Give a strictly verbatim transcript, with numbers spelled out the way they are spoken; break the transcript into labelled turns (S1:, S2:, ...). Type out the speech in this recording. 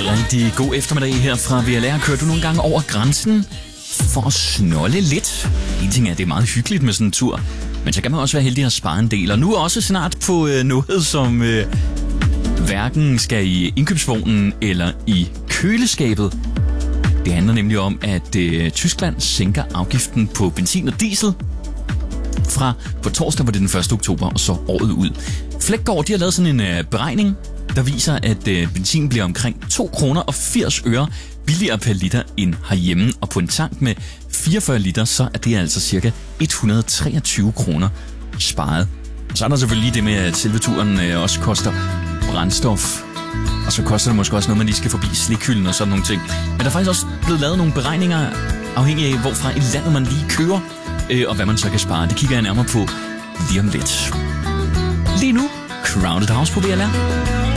S1: Rigtig god eftermiddag her fra V L R. Kører du nogle gange over grænsen for at snolde lidt? En ting er, at det er meget hyggeligt med sådan en tur, men så kan man også være heldig at spare en del. Og nu er også snart på øh, noget, som øh, hverken skal i indkøbsvognen eller i køleskabet. Det handler nemlig om, at øh, Tyskland sænker afgiften på benzin og diesel fra på torsdag, hvor det er den første oktober, og så året ud. Fleggaard, de har lavet sådan en øh, beregning, der viser, at øh, benzin bliver omkring to kroner og firs øre billigere per liter end herhjemme. Og på en tank med fireogfyrre liter, så er det altså cirka et hundrede og treogtyve kroner sparet. Så er der selvfølgelig det med, at selve turen øh, også koster brændstof. Og så koster det måske også noget, man lige skal forbi slikhylden og sådan nogle ting. Men der er faktisk også blevet lavet nogle beregninger, afhængig af, hvorfra i landet man lige kører, øh, og hvad man så kan spare. Det kigger jeg nærmere på lige om lidt. Lige nu, Crowded House på V L R.